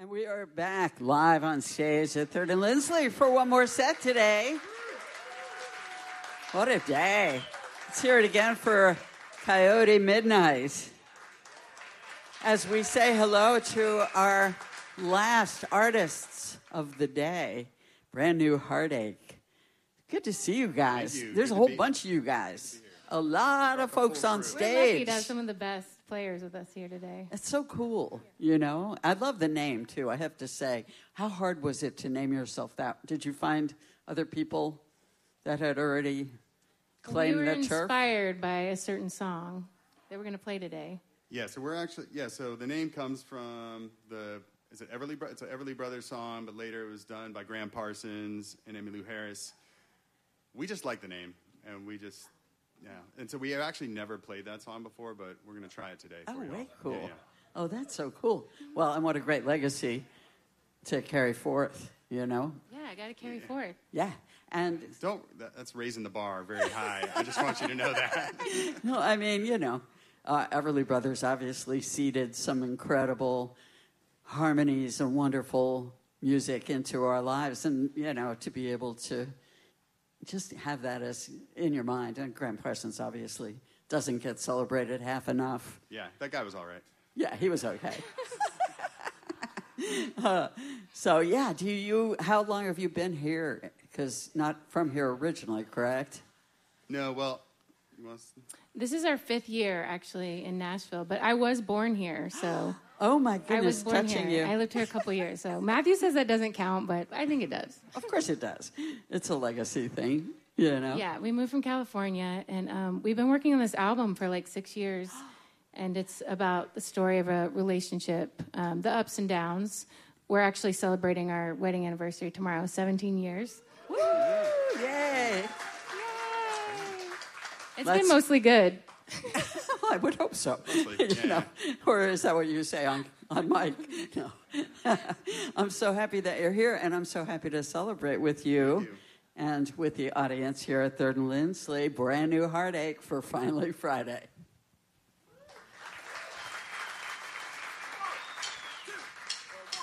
And we are back live on stage at Third and Lindsley for one more set today. What a day. Let's hear it again for Coyote Midnight. As we say hello to our last artists of the day, Brand New Heartache. Good to see you guys. There's a whole bunch of you guys. A lot of folks on stage. We're lucky to have some of the best players with us here today. It's so cool, you know. I love the name, too, I have to say. How hard was it to name yourself that? Did you find other people that had already claimed the turf? We were inspired by a certain song that we're going to play today. Yeah, so so the name comes from it's an Everly Brothers song, but later it was done by Graham Parsons and Emmylou Harris. We just like the name, and and so we have actually never played that song before, but we're going to try it today. Oh, way all. cool. Yeah. Oh, that's so cool. Well, and what a great legacy to carry forth, you know? Yeah, I got to carry forth. Yeah, and... That's raising the bar very high. I just want you to know that. No, I mean, you know, Everly Brothers obviously seeded some incredible harmonies and wonderful music into our lives, and, you know, to be able to just have that as in your mind. And Graham Parsons obviously doesn't get celebrated half enough. Yeah, that guy was all right. Yeah, he was okay. So, yeah, how long have you been here? Because not from here originally, correct? No, well... This is our 5th year, actually, in Nashville, but I was born here, so... Oh, my goodness, I was born touching here. you. I lived here a couple years, so Matthew says that doesn't count, but I think it does. Of course it does. It's a legacy thing, you know? Yeah, we moved from California, and we've been working on this album for like 6 years, and it's about the story of a relationship, the ups and downs. We're actually celebrating our wedding anniversary tomorrow, 17 years. Woo! Yay! It's been mostly good. I would hope so. Mostly, yeah. You know? Or is that what you say on mic? No. I'm so happy that you're here, and I'm so happy to celebrate with you and with the audience here at Third and Lindsley. Brand New Heartache for Finally Friday.